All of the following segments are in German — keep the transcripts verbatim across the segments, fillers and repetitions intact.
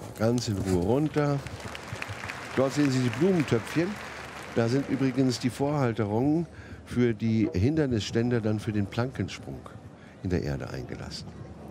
ganz in Ruhe runter. Dort sehen Sie die Blumentöpfchen. Da sind übrigens die Vorhalterungen für die Hindernisständer dann für den Plankensprung in der Erde eingelassen.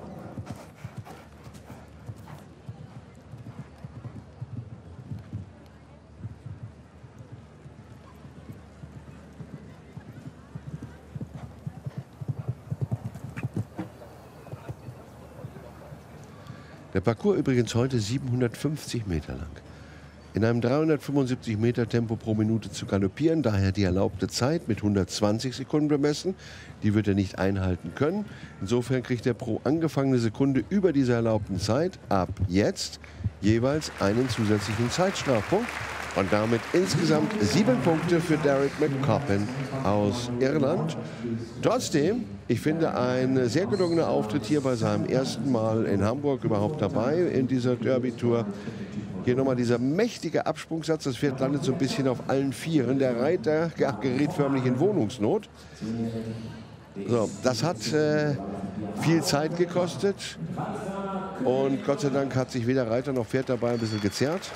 Der Parcours übrigens heute siebenhundertfünfzig Meter lang. In einem dreihundertfünfundsiebzig Meter Tempo pro Minute zu galoppieren, daher die erlaubte Zeit mit hundertzwanzig Sekunden bemessen. Die wird er nicht einhalten können. Insofern kriegt er pro angefangene Sekunde über diese erlaubten Zeit ab jetzt jeweils einen zusätzlichen Zeitstrafpunkt. Und damit insgesamt sieben Punkte für Derek McCoppin aus Irland. Trotzdem, ich finde, ein sehr gelungener Auftritt hier bei seinem ersten Mal in Hamburg überhaupt dabei in dieser Derby-Tour. Hier nochmal dieser mächtige Absprungssatz. Das Pferd landet so ein bisschen auf allen Vieren. Der Reiter gerät förmlich in Wohnungsnot. So, das hat äh, viel Zeit gekostet. Und Gott sei Dank hat sich weder Reiter noch Pferd dabei ein bisschen gezerrt.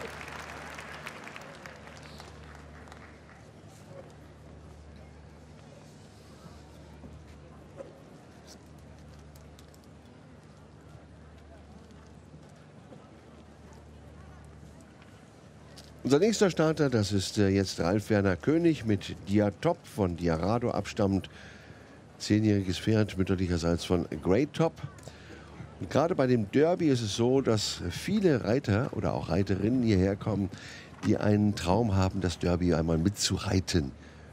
Unser nächster Starter, das ist äh, jetzt Ralf Werner König mit Diatop von Diarado abstammend. Zehnjähriges Pferd, mütterlicherseits von Great Top. Und gerade bei dem Derby ist es so, dass viele Reiter oder auch Reiterinnen hierher kommen, die einen Traum haben, das Derby einmal mitzureiten.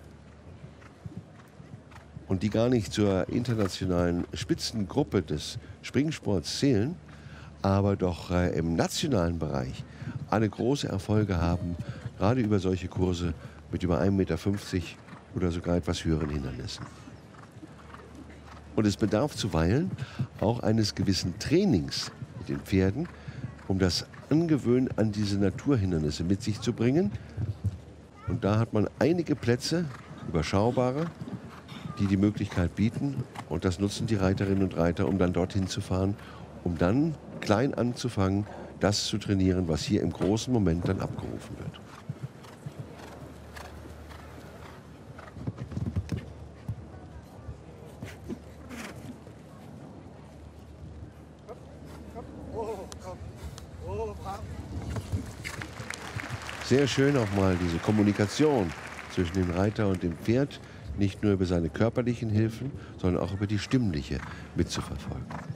Und die gar nicht zur internationalen Spitzengruppe des Springsports zählen, aber doch äh, im nationalen Bereich alle große Erfolge haben, gerade über solche Kurse mit über ein Meter fünfzig oder sogar etwas höheren Hindernissen. Und es bedarf zuweilen auch eines gewissen Trainings mit den Pferden, um das Angewöhnen an diese Naturhindernisse mit sich zu bringen. Und da hat man einige Plätze, überschaubare, die die Möglichkeit bieten. Und das nutzen die Reiterinnen und Reiter, um dann dorthin zu fahren, um dann klein anzufangen, das zu trainieren, was hier im großen Moment dann abgerufen wird. Sehr schön auch mal diese Kommunikation zwischen dem Reiter und dem Pferd, nicht nur über seine körperlichen Hilfen, sondern auch über die stimmliche mitzuverfolgen.